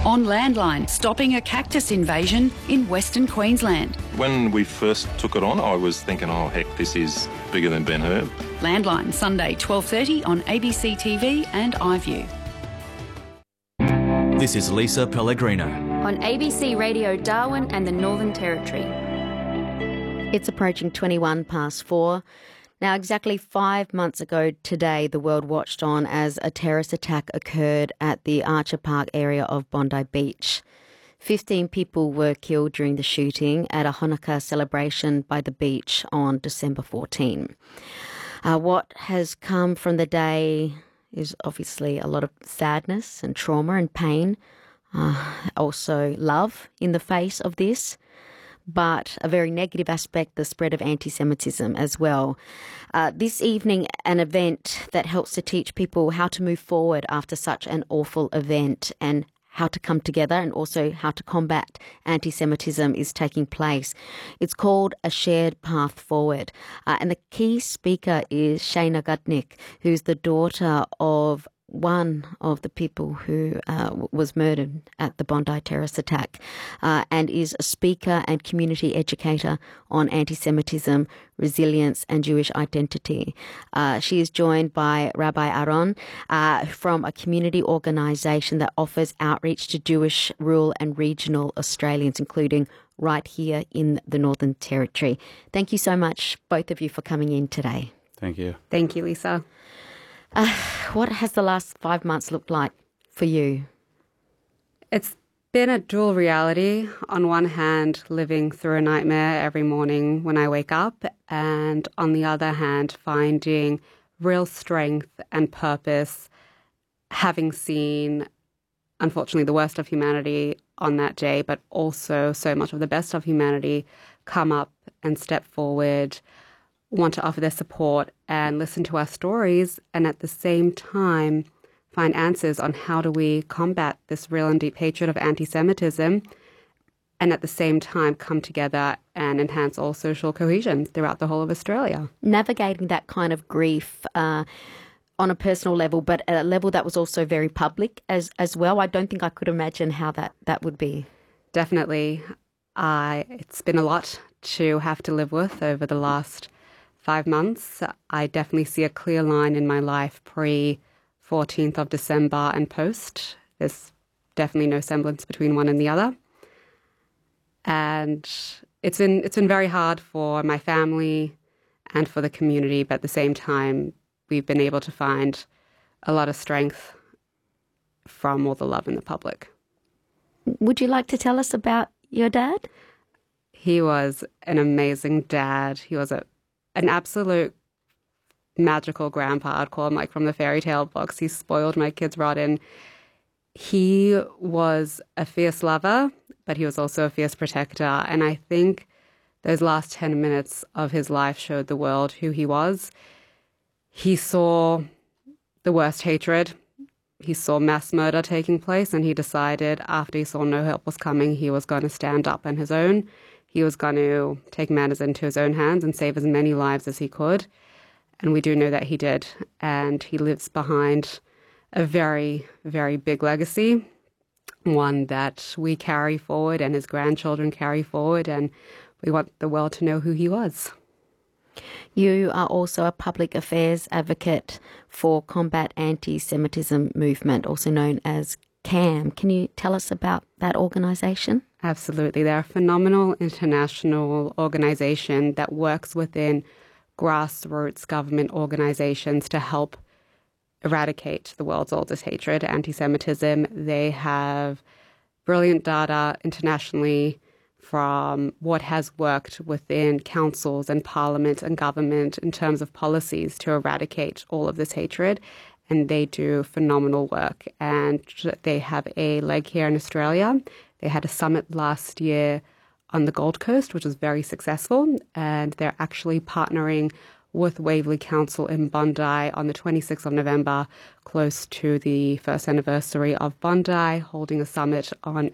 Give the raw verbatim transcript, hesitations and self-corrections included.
On Landline, stopping a cactus invasion in Western Queensland. When we first took it on, I was thinking, oh, heck, this is bigger than Ben Hur. Landline, Sunday, twelve thirty on A B C T V and iView. This is Lisa Pellegrino. On A B C Radio Darwin and the Northern Territory. It's approaching twenty-one past four. Now, exactly five months ago today, the world watched on as a terrorist attack occurred at the Archer Park area of Bondi Beach. Fifteen people were killed during the shooting at a Hanukkah celebration by the beach on December fourteenth. Uh, what has come from the day is obviously a lot of sadness and trauma and pain, uh, also love in the face of this, but a very negative aspect, the spread of anti-Semitism as well. Uh, this evening, an event that helps to teach people how to move forward after such an awful event and how to come together and also how to combat anti-Semitism is taking place. It's called A Shared Path Forward. Uh, and the key speaker is Shana Gutnick, who's the daughter of one of the people who uh, was murdered at the Bondi terrorist attack, uh, and is a speaker and community educator on anti-Semitism, resilience and Jewish identity. Uh, she is joined by Rabbi Aaron uh, from a community organisation that offers outreach to Jewish rural and regional Australians, including right here in the Northern Territory. Thank you so much, both of you, for coming in today. Thank you. Thank you, Lisa. Uh, what has the last five months looked like for you? It's been a dual reality. On one hand, living through a nightmare every morning when I wake up, and on the other hand, finding real strength and purpose, having seen, unfortunately, the worst of humanity on that day, but also so much of the best of humanity come up and step forward, want to offer their support and listen to our stories, and at the same time find answers on how do we combat this real and deep hatred of anti-Semitism, and at the same time come together and enhance all social cohesion throughout the whole of Australia. Navigating that kind of grief uh, on a personal level, but at a level that was also very public as, as well. I don't think I could imagine how that, that would be. Definitely. Uh, it's been a lot to have to live with over the last five months. I definitely see a clear line in my life pre fourteenth of December and post. There's definitely no semblance between one and the other. And it's been it's been very hard for my family and for the community, but at the same time, we've been able to find a lot of strength from all the love in the public. Would you like to tell us about your dad? He was an amazing dad. He was a an absolute magical grandpa. I'd call him, like, from the fairy tale books. He spoiled my kids rotten. He was a fierce lover, but he was also a fierce protector. And I think those last ten minutes of his life showed the world who he was. He saw the worst hatred. He saw mass murder taking place, and he decided after he saw no help was coming, he was going to stand up on his own. He was going to take matters into his own hands and save as many lives as he could. And we do know that he did. And he lives behind a very, very big legacy, one that we carry forward and his grandchildren carry forward. And we want the world to know who he was. You are also a public affairs advocate for Combat Anti-Semitism Movement, also known as CAM. Can you tell us about that organisation? Absolutely. They're a phenomenal international organisation that works within grassroots government organisations to help eradicate the world's oldest hatred, anti-Semitism. They have brilliant data internationally from what has worked within councils and parliament and government in terms of policies to eradicate all of this hatred. And they do phenomenal work. And they have a leg here in Australia. They had a summit last year on the Gold Coast, which was very successful. And they're actually partnering with Waverley Council in Bondi on the twenty-sixth of November, close to the first anniversary of Bondi, holding a summit on